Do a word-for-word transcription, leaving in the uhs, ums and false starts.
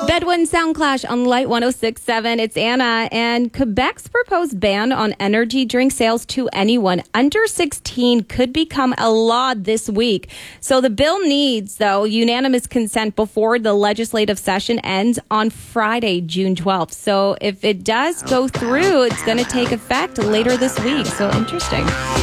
Bedouin Sound Clash on Light one oh six point seven. It's Anna. And Quebec's proposed ban on energy drink sales to anyone under sixteen could become a law this week. So the bill needs, though, unanimous consent before the legislative session ends on Friday, June twelfth. So if it does go through, it's going to take effect later this week. So interesting.